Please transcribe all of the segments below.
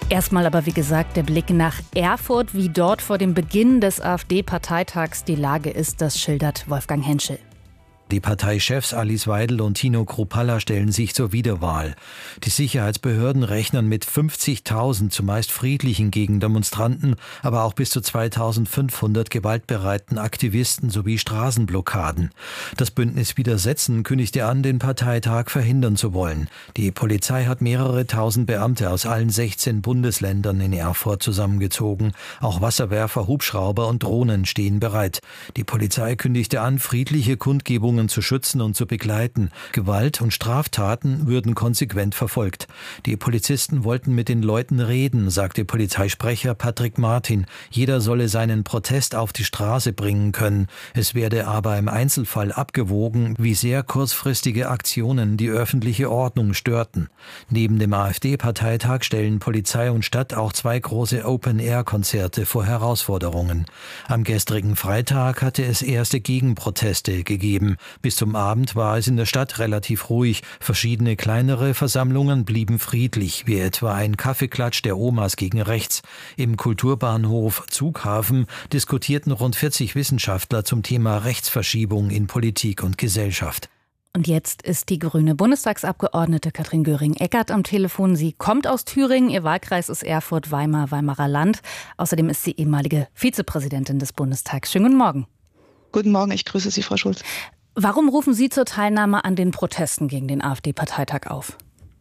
Erstmal aber, wie gesagt, der Blick nach Erfurt, wie dort vor dem Beginn des AfD-Parteitags die Lage ist, das schildert Wolfgang Henschel. Die Parteichefs Alice Weidel und Tino Kruppalla stellen sich zur Wiederwahl. Die Sicherheitsbehörden rechnen mit 50.000 zumeist friedlichen Gegendemonstranten, aber auch bis zu 2.500 gewaltbereiten Aktivisten sowie Straßenblockaden. Das Bündnis Widersetzen kündigte an, den Parteitag verhindern zu wollen. Die Polizei hat mehrere tausend Beamte aus allen 16 Bundesländern in Erfurt zusammengezogen. Auch Wasserwerfer, Hubschrauber und Drohnen stehen bereit. Die Polizei kündigte an, friedliche Kundgebungen zu schützen und zu begleiten. Gewalt und Straftaten würden konsequent verfolgt. Die Polizisten wollten mit den Leuten reden, sagte Polizeisprecher Patrick Martin. Jeder solle seinen Protest auf die Straße bringen können. Es werde aber im Einzelfall abgewogen, wie sehr kurzfristige Aktionen die öffentliche Ordnung störten. Neben dem AfD-Parteitag stellen Polizei und Stadt auch 2 große Open-Air-Konzerte vor Herausforderungen. Am gestrigen Freitag hatte es erste Gegenproteste gegeben. Bis zum Abend war es in der Stadt relativ ruhig. Verschiedene kleinere Versammlungen blieben friedlich, wie etwa ein Kaffeeklatsch der Omas gegen rechts. Im Kulturbahnhof Zughafen diskutierten rund 40 Wissenschaftler zum Thema Rechtsverschiebung in Politik und Gesellschaft. Und jetzt ist die grüne Bundestagsabgeordnete Katrin Göring-Eckardt am Telefon. Sie kommt aus Thüringen, ihr Wahlkreis ist Erfurt, Weimar, Weimarer Land. Außerdem ist sie ehemalige Vizepräsidentin des Bundestags. Schönen guten Morgen. Guten Morgen, ich grüße Sie, Frau Schulz. Warum rufen Sie zur Teilnahme an den Protesten gegen den AfD-Parteitag auf?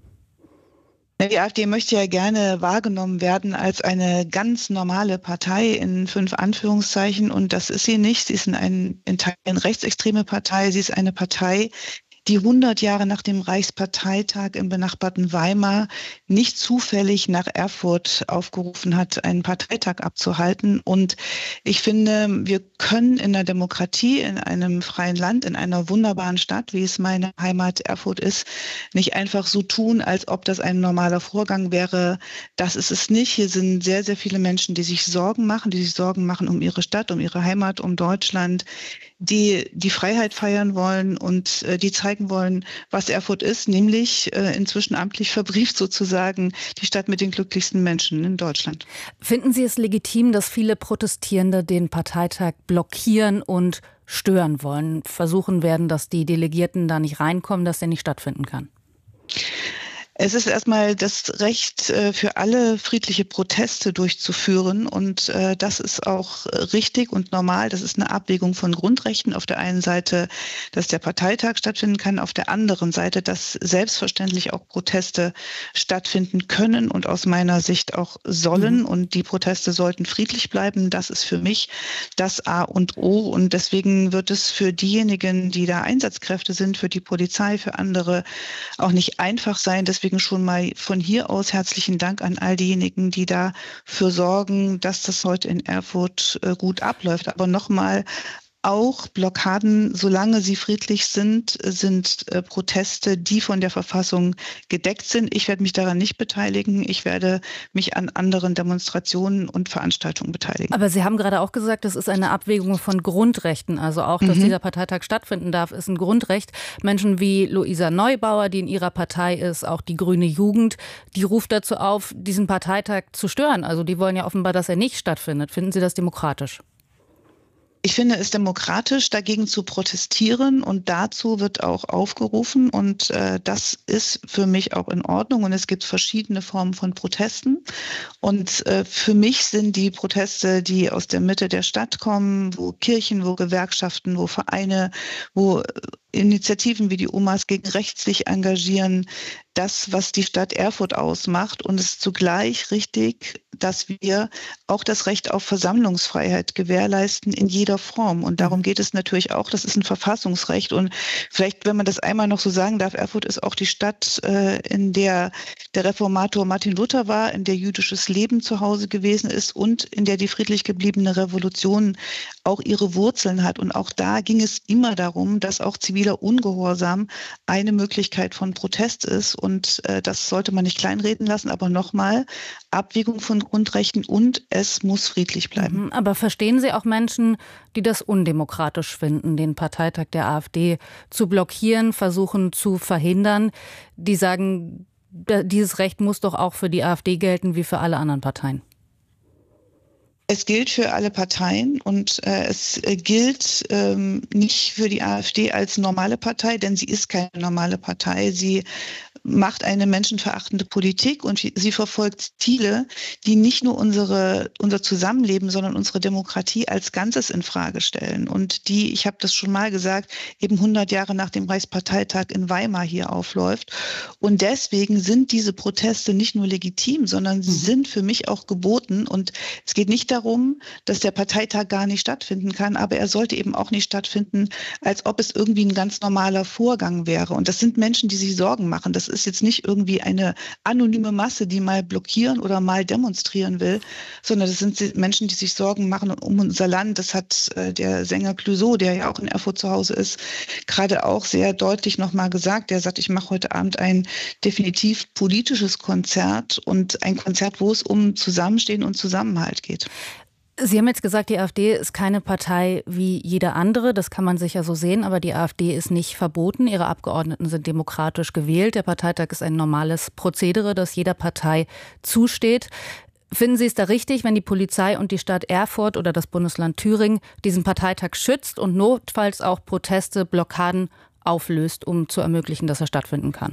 Die AfD möchte ja gerne wahrgenommen werden als eine ganz normale Partei in 5 Anführungszeichen. Und das ist sie nicht. Sie ist in Teilen rechtsextreme Partei. Sie ist eine Partei, die 100 Jahre nach dem Reichsparteitag im benachbarten Weimar nicht zufällig nach Erfurt aufgerufen hat, einen Parteitag abzuhalten. Und ich finde, wir können in der Demokratie, in einem freien Land, in einer wunderbaren Stadt, wie es meine Heimat Erfurt ist, nicht einfach so tun, als ob das ein normaler Vorgang wäre. Das ist es nicht. Hier sind sehr, sehr viele Menschen, die sich Sorgen machen um ihre Stadt, um ihre Heimat, um Deutschland, die die Freiheit feiern wollen und die zeigen wollen, was Erfurt ist, nämlich inzwischen amtlich verbrieft sozusagen die Stadt mit den glücklichsten Menschen in Deutschland. Finden Sie es legitim, dass viele Protestierende den Parteitag blockieren und stören wollen, versuchen werden, dass die Delegierten da nicht reinkommen, dass der nicht stattfinden kann? Es ist erstmal das Recht für alle, friedliche Proteste durchzuführen. Und das ist auch richtig und normal. Das ist eine Abwägung von Grundrechten. Auf der einen Seite, dass der Parteitag stattfinden kann. Auf der anderen Seite, dass selbstverständlich auch Proteste stattfinden können und aus meiner Sicht auch sollen. Und die Proteste sollten friedlich bleiben. Das ist für mich das A und O. Und deswegen wird es für diejenigen, die da Einsatzkräfte sind, für die Polizei, für andere auch nicht einfach sein. Deswegen schon mal von hier aus herzlichen Dank an all diejenigen, die dafür sorgen, dass das heute in Erfurt gut abläuft. Aber nochmal, auch Blockaden, solange sie friedlich sind Proteste, die von der Verfassung gedeckt sind. Ich werde mich daran nicht beteiligen. Ich werde mich an anderen Demonstrationen und Veranstaltungen beteiligen. Aber Sie haben gerade auch gesagt, das ist eine Abwägung von Grundrechten. Also auch, dass dieser Parteitag stattfinden darf, ist ein Grundrecht. Menschen wie Luisa Neubauer, die in ihrer Partei ist, auch die Grüne Jugend, die ruft dazu auf, diesen Parteitag zu stören. Also die wollen ja offenbar, dass er nicht stattfindet. Finden Sie das demokratisch? Ich finde es demokratisch, dagegen zu protestieren, und dazu wird auch aufgerufen, und das ist für mich auch in Ordnung, und es gibt verschiedene Formen von Protesten, und für mich sind die Proteste, die aus der Mitte der Stadt kommen, wo Kirchen, wo Gewerkschaften, wo Vereine, wo Initiativen wie die Omas gegen rechts sich engagieren, das, was die Stadt Erfurt ausmacht. Und es ist zugleich richtig, dass wir auch das Recht auf Versammlungsfreiheit gewährleisten in jeder Form. Und darum geht es natürlich auch. Das ist ein Verfassungsrecht. Und vielleicht, wenn man das einmal noch so sagen darf, Erfurt ist auch die Stadt, in der der Reformator Martin Luther war, in der jüdisches Leben zu Hause gewesen ist und in der die friedlich gebliebene Revolution auch ihre Wurzeln hat. Und auch da ging es immer darum, dass auch ziviler Ungehorsam eine Möglichkeit von Protest ist. Und das sollte man nicht kleinreden lassen. Aber nochmal, Abwägung von Grundrechten, und es muss friedlich bleiben. Aber verstehen Sie auch Menschen, die das undemokratisch finden, den Parteitag der AfD zu blockieren, versuchen zu verhindern, die sagen, dieses Recht muss doch auch für die AfD gelten wie für alle anderen Parteien. Es gilt für alle Parteien und es gilt nicht für die AfD als normale Partei, denn sie ist keine normale Partei. Sie macht eine menschenverachtende Politik und sie verfolgt Ziele, die nicht nur unser Zusammenleben, sondern unsere Demokratie als Ganzes in Frage stellen und die, ich habe das schon mal gesagt, eben 100 Jahre nach dem Reichsparteitag in Weimar hier aufläuft. Und deswegen sind diese Proteste nicht nur legitim, sondern sie sind für mich auch geboten. Und es geht nicht darum, dass der Parteitag gar nicht stattfinden kann, aber er sollte eben auch nicht stattfinden, als ob es irgendwie ein ganz normaler Vorgang wäre. Und das sind Menschen, die sich Sorgen machen. Das ist jetzt nicht irgendwie eine anonyme Masse, die mal blockieren oder mal demonstrieren will, sondern das sind Menschen, die sich Sorgen machen um unser Land. Das hat der Sänger Clouseau, der ja auch in Erfurt zu Hause ist, gerade auch sehr deutlich nochmal gesagt. Der sagt, ich mache heute Abend ein definitiv politisches Konzert und ein Konzert, wo es um Zusammenstehen und Zusammenhalt geht. Sie haben jetzt gesagt, die AfD ist keine Partei wie jede andere. Das kann man sicher so sehen, aber die AfD ist nicht verboten. Ihre Abgeordneten sind demokratisch gewählt. Der Parteitag ist ein normales Prozedere, das jeder Partei zusteht. Finden Sie es da richtig, wenn die Polizei und die Stadt Erfurt oder das Bundesland Thüringen diesen Parteitag schützt und notfalls auch Proteste, Blockaden auflöst, um zu ermöglichen, dass er stattfinden kann?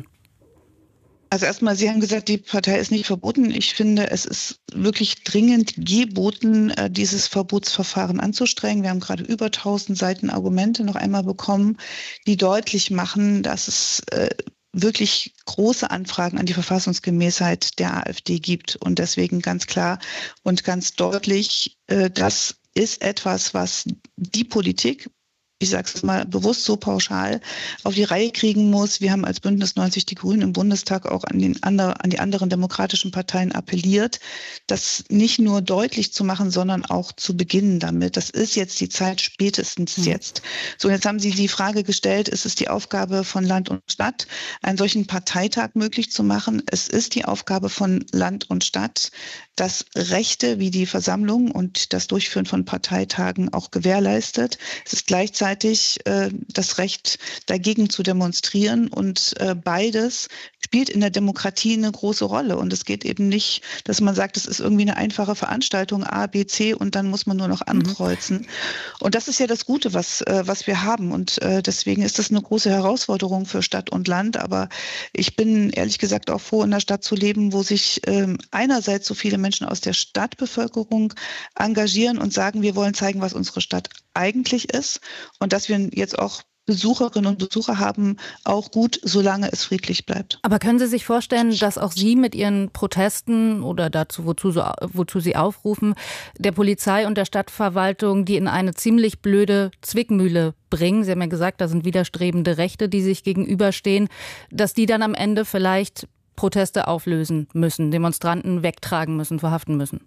Also erstmal, Sie haben gesagt, die Partei ist nicht verboten. Ich finde, es ist wirklich dringend geboten, dieses Verbotsverfahren anzustrengen. Wir haben gerade über 1000 Seiten Argumente noch einmal bekommen, die deutlich machen, dass es wirklich große Anfragen an die Verfassungsgemäßheit der AfD gibt. Und deswegen ganz klar und ganz deutlich, das ist etwas, was die Politik, ich sage es mal bewusst so pauschal, auf die Reihe kriegen muss. Wir haben als Bündnis 90 Die Grünen im Bundestag auch an die anderen demokratischen Parteien appelliert, das nicht nur deutlich zu machen, sondern auch zu beginnen damit. Das ist jetzt die Zeit, spätestens jetzt. So, jetzt haben Sie die Frage gestellt, ist es die Aufgabe von Land und Stadt, einen solchen Parteitag möglich zu machen? Es ist die Aufgabe von Land und Stadt, dass Rechte wie die Versammlung und das Durchführen von Parteitagen auch gewährleistet. Es ist gleichzeitig das Recht, dagegen zu demonstrieren und beides spielt in der Demokratie eine große Rolle. Und es geht eben nicht, dass man sagt, es ist irgendwie eine einfache Veranstaltung A, B, C und dann muss man nur noch ankreuzen. Und das ist ja das Gute, was wir haben. Und deswegen ist das eine große Herausforderung für Stadt und Land. Aber ich bin ehrlich gesagt auch froh, in einer Stadt zu leben, wo sich einerseits so viele Menschen aus der Stadtbevölkerung engagieren und sagen, wir wollen zeigen, was unsere Stadt eigentlich ist und dass wir jetzt auch Besucherinnen und Besucher haben, auch gut, solange es friedlich bleibt. Aber können Sie sich vorstellen, dass auch Sie mit Ihren Protesten oder dazu, wozu Sie aufrufen, der Polizei und der Stadtverwaltung, die in eine ziemlich blöde Zwickmühle bringen? Sie haben ja gesagt, da sind widerstrebende Rechte, die sich gegenüberstehen, dass die dann am Ende vielleicht Proteste auflösen müssen, Demonstranten wegtragen müssen, verhaften müssen?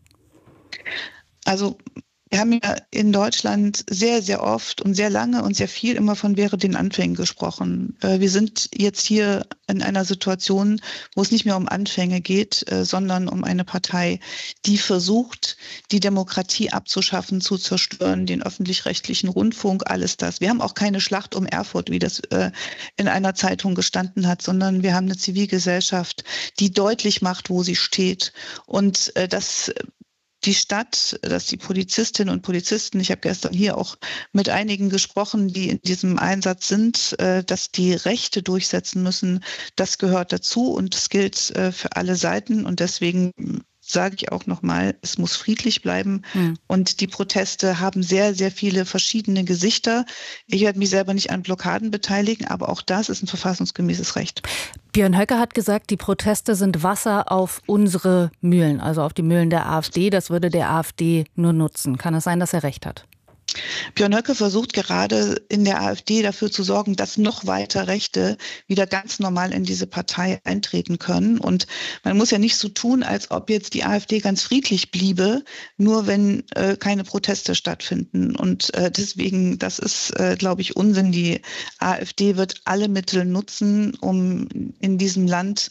Also wir haben ja in Deutschland sehr, sehr oft und sehr lange und sehr viel immer von wäre den Anfängen gesprochen. Wir sind jetzt hier in einer Situation, wo es nicht mehr um Anfänge geht, sondern um eine Partei, die versucht, die Demokratie abzuschaffen, zu zerstören, den öffentlich-rechtlichen Rundfunk, alles das. Wir haben auch keine Schlacht um Erfurt, wie das in einer Zeitung gestanden hat, sondern wir haben eine Zivilgesellschaft, die deutlich macht, wo sie steht. Und die Stadt, dass die Polizistinnen und Polizisten, ich habe gestern hier auch mit einigen gesprochen, die in diesem Einsatz sind, dass die Rechte durchsetzen müssen, das gehört dazu und das gilt für alle Seiten. Und deswegen sage ich auch nochmal, es muss friedlich bleiben. Und die Proteste haben sehr, sehr viele verschiedene Gesichter. Ich werde mich selber nicht an Blockaden beteiligen, aber auch das ist ein verfassungsgemäßes Recht. Björn Höcke hat gesagt, die Proteste sind Wasser auf unsere Mühlen, also auf die Mühlen der AfD. Das würde der AfD nur nutzen. Kann es sein, dass er recht hat? Björn Höcke versucht gerade in der AfD dafür zu sorgen, dass noch weiter Rechte wieder ganz normal in diese Partei eintreten können. Und man muss ja nicht so tun, als ob jetzt die AfD ganz friedlich bliebe, nur wenn keine Proteste stattfinden. Und deswegen, das ist, glaube ich, Unsinn. Die AfD wird alle Mittel nutzen, um in diesem Land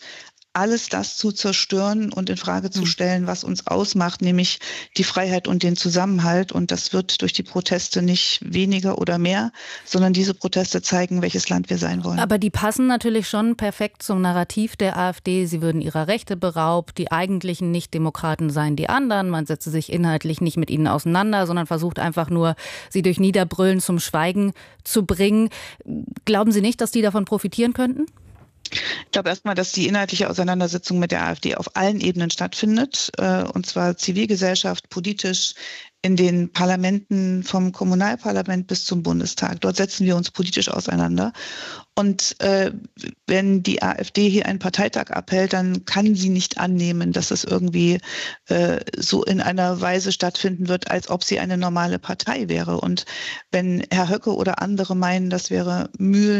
alles das zu zerstören und in Frage zu stellen, was uns ausmacht, nämlich die Freiheit und den Zusammenhalt. Und das wird durch die Proteste nicht weniger oder mehr, sondern diese Proteste zeigen, welches Land wir sein wollen. Aber die passen natürlich schon perfekt zum Narrativ der AfD. Sie würden ihrer Rechte beraubt, die eigentlichen Nichtdemokraten seien die anderen. Man setze sich inhaltlich nicht mit ihnen auseinander, sondern versucht einfach nur, sie durch Niederbrüllen zum Schweigen zu bringen. Glauben Sie nicht, dass die davon profitieren könnten? Ich glaube erstmal, dass die inhaltliche Auseinandersetzung mit der AfD auf allen Ebenen stattfindet, und zwar Zivilgesellschaft, politisch, in den Parlamenten vom Kommunalparlament bis zum Bundestag. Dort setzen wir uns politisch auseinander. Und wenn die AfD hier einen Parteitag abhält, dann kann sie nicht annehmen, dass es irgendwie so in einer Weise stattfinden wird, als ob sie eine normale Partei wäre. Und wenn Herr Höcke oder andere meinen, das wäre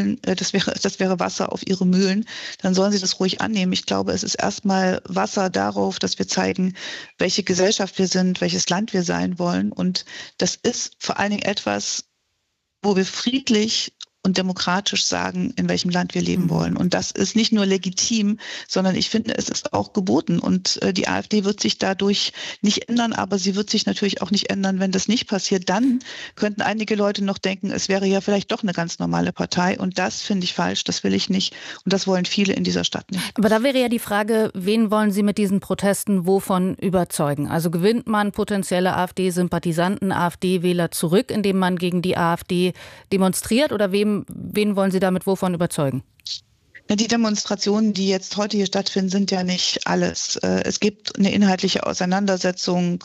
Wasser auf ihre Mühlen, dann sollen sie das ruhig annehmen. Ich glaube, es ist erstmal Wasser darauf, dass wir zeigen, welche Gesellschaft wir sind, welches Land wir sein wollen. Und das ist vor allen Dingen etwas, wo wir friedlich und demokratisch sagen, in welchem Land wir leben wollen. Und das ist nicht nur legitim, sondern ich finde, es ist auch geboten. Und die AfD wird sich dadurch nicht ändern, aber sie wird sich natürlich auch nicht ändern, wenn das nicht passiert. Dann könnten einige Leute noch denken, es wäre ja vielleicht doch eine ganz normale Partei. Und das finde ich falsch, das will ich nicht. Und das wollen viele in dieser Stadt nicht. Aber da wäre ja die Frage, wen wollen Sie mit diesen Protesten wovon überzeugen? Also gewinnt man potenzielle AfD-Sympathisanten, AfD-Wähler zurück, indem man gegen die AfD demonstriert? Oder wen wollen Sie damit wovon überzeugen? Die Demonstrationen, die jetzt heute hier stattfinden, sind ja nicht alles. Es gibt eine inhaltliche Auseinandersetzung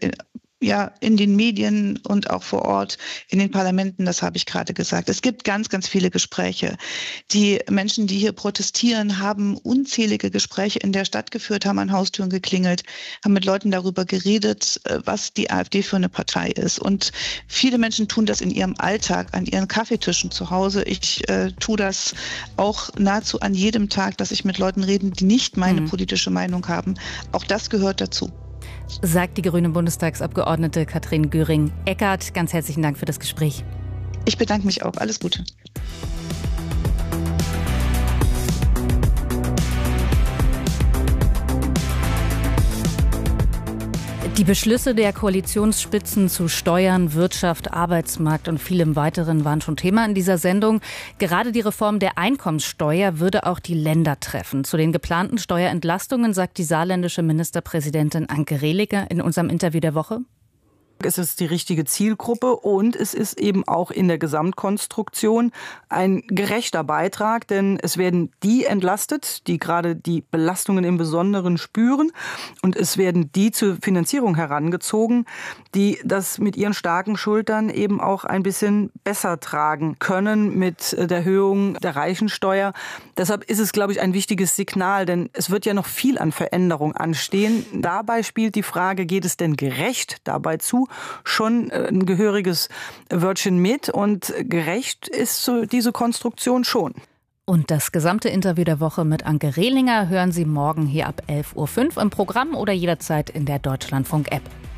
in den Medien und auch vor Ort in den Parlamenten, das habe ich gerade gesagt. Es gibt ganz, ganz viele Gespräche. Die Menschen, die hier protestieren, haben unzählige Gespräche in der Stadt geführt, haben an Haustüren geklingelt, haben mit Leuten darüber geredet, was die AfD für eine Partei ist. Und viele Menschen tun das in ihrem Alltag, an ihren Kaffeetischen zu Hause. Ich tue das auch nahezu an jedem Tag, dass ich mit Leuten rede, die nicht meine politische Meinung haben. Auch das gehört dazu. Sagt die grüne Bundestagsabgeordnete Katrin Göring-Eckardt. Ganz herzlichen Dank für das Gespräch. Ich bedanke mich auch. Alles Gute. Die Beschlüsse der Koalitionsspitzen zu Steuern, Wirtschaft, Arbeitsmarkt und vielem weiteren waren schon Thema in dieser Sendung. Gerade die Reform der Einkommenssteuer würde auch die Länder treffen. Zu den geplanten Steuerentlastungen sagt die saarländische Ministerpräsidentin Anke Rehlinger in unserem Interview der Woche: Es ist die richtige Zielgruppe und es ist eben auch in der Gesamtkonstruktion ein gerechter Beitrag, denn es werden die entlastet, die gerade die Belastungen im Besonderen spüren, und es werden die zur Finanzierung herangezogen, die das mit ihren starken Schultern eben auch ein bisschen besser tragen können mit der Erhöhung der Reichensteuer. Deshalb ist es, glaube ich, ein wichtiges Signal, denn es wird ja noch viel an Veränderung anstehen. Dabei spielt die Frage, geht es denn gerecht dabei zu, schon ein gehöriges Wörtchen mit, und gerecht ist so diese Konstruktion schon. Und das gesamte Interview der Woche mit Anke Rehlinger hören Sie morgen hier ab 11:05 Uhr im Programm oder jederzeit in der Deutschlandfunk-App.